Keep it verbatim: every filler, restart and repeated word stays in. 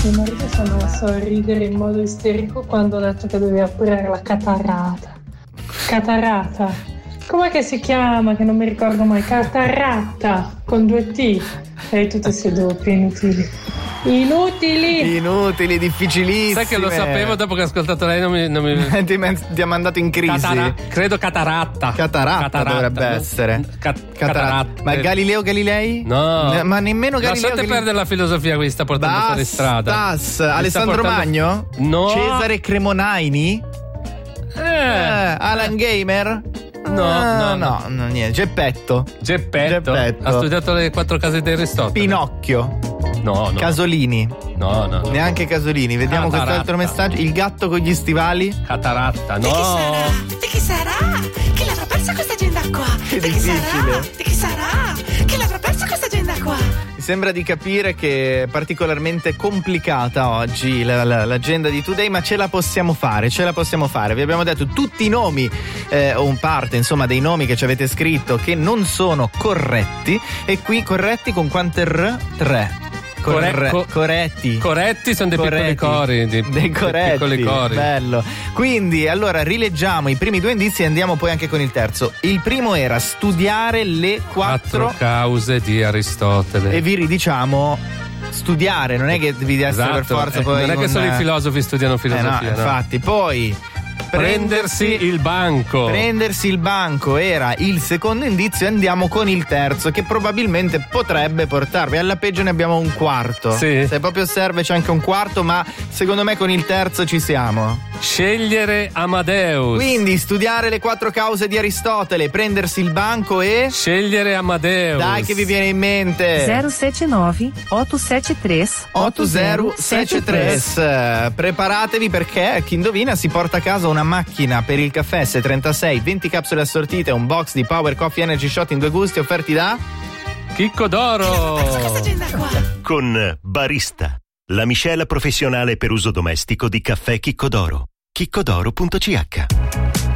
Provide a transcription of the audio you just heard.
Mio marito si è messo a ridere in modo isterico quando ho detto che doveva aprire la catarata. Catarata. Com'è che si chiama? Che non mi ricordo mai. Catarata con due T. E tutte queste doppie inutili. Inutili! Inutili, difficilissime. Sai che lo sapevo dopo che ho ascoltato lei, non mi. Non mi... ti, men- ti ha mandato in crisi. Catara- credo cataratta. Cataratta, cataratta dovrebbe no? essere. Cat- cataratta. cataratta. Ma Galileo Galilei? No. Ne- ma nemmeno Galileo Lasciate Galilei. perdere la filosofia che sta portando Bas- fuori strada. Bas. Alessandro portando... Magno? No. Cesare Cremonaini? Eh. Eh, Alan Gamer? No, Ah, no, no, no, niente. Geppetto. Geppetto. Geppetto. Ha studiato le quattro case di Aristotele. Pinocchio. No, no. Casolini. No, no. Neanche Casolini. Vediamo Cataratta. quest'altro messaggio. Il gatto con gli stivali. Cataratta, Di chi no. sarà? Di chi sarà? Chi l'avrà persa questa agenda qua? Che Di chi difficile. sarà? Di chi sarà? Chi l'avrà persa questa agenda qua? Mi sembra di capire che è particolarmente complicata oggi la, la, l'agenda di Today, ma ce la possiamo fare, ce la possiamo fare. Vi abbiamo detto tutti i nomi, eh, o un parte insomma dei nomi che ci avete scritto che non sono corretti, e qui corretti con quante R? Tre. Corre- Corre- co- corretti. Corretti sono dei Corretti. piccoli cori. Dei, dei corretti. Dei piccoli cori. Bello. Quindi, allora, rileggiamo i primi due indizi e andiamo poi anche con il terzo. Il primo era studiare le quattro, Quattro cause di Aristotele. e vi ridiciamo studiare, non è che devi essere Esatto, per forza eh, poi non è che con- solo i filosofi studiano Eh, filosofia. no, no. infatti, poi Prendersi il banco. Prendersi il banco era il secondo indizio, e andiamo con il terzo, che probabilmente potrebbe portarvi. Alla peggio ne abbiamo un quarto. Sì. Se proprio serve c'è anche un quarto, ma secondo me con il terzo ci siamo. Scegliere Amadeus. Quindi studiare le quattro cause di Aristotele, prendersi il banco e Scegliere Amadeus. dai, che vi viene in mente? zero sette nove otto sette tre otto zero sette tre. Preparatevi, perché chi indovina si porta a casa una macchina per il caffè S trentasei, venti capsule assortite, un box di Power Coffee Energy Shot in due gusti offerti da Chicco d'Oro. Persa questa agenda qua? Con Barista, la miscela professionale per uso domestico di caffè Chicco d'Oro. chiccodoro punto c h